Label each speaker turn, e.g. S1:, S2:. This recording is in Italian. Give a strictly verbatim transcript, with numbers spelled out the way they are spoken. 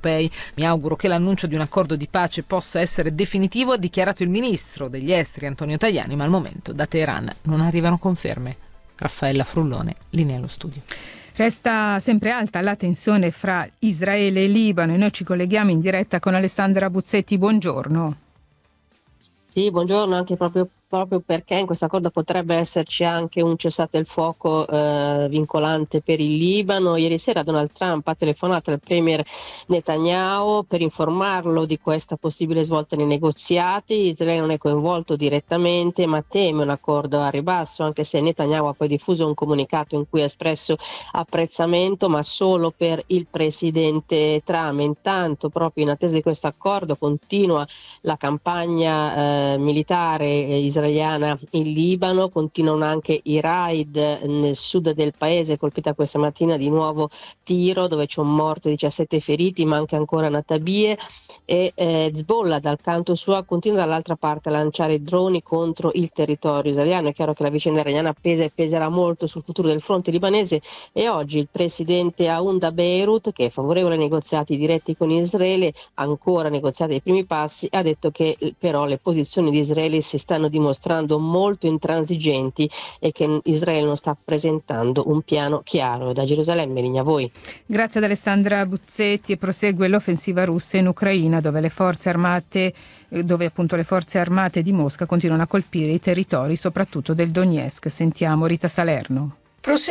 S1: europei. Mi auguro che l'annuncio di un accordo di pace possa essere definitivo, ha dichiarato il ministro degli esteri Antonio Tajani, ma al momento da Teheran non arrivano conferme. Raffaella Frullone, linea allo studio.
S2: Resta sempre alta la tensione fra Israele e Libano e noi ci colleghiamo in diretta con Alessandra Buzzetti. Buongiorno.
S3: Sì, buongiorno, anche proprio, proprio perché in questo accordo potrebbe esserci anche un cessate il fuoco eh, vincolante per il Libano. Ieri sera Donald Trump ha telefonato al premier Netanyahu per informarlo di questa possibile svolta nei negoziati. Israele non è coinvolto direttamente, ma teme un accordo a ribasso, anche se Netanyahu ha poi diffuso un comunicato in cui ha espresso apprezzamento, ma solo per il presidente Trump. Intanto, proprio in attesa di questo accordo, continua la campagna eh, militare israeliana in Libano, continuano anche i raid nel sud del paese, colpita questa mattina di nuovo Tiro, dove c'è un morto e diciassette feriti, ma anche ancora Natabie, e eh, Hezbollah dal canto suo continua dall'altra parte a lanciare droni contro il territorio israeliano. È chiaro che la vicenda iraniana pesa e peserà molto sul futuro del fronte libanese, e oggi il presidente Aoun da Beirut, che è favorevole ai negoziati diretti con Israele, ancora negoziati ai primi passi, ha detto che però le posizioni di Israele si stanno dimostrando molto intransigenti e che Israele non sta presentando un piano chiaro. Da Gerusalemme, linea a voi.
S2: Grazie ad Alessandra Buzzetti. E prosegue l'offensiva russa in Ucraina, dove le forze armate dove appunto le forze armate di Mosca continuano a colpire i territori soprattutto del Donetsk. Sentiamo Rita Salerno.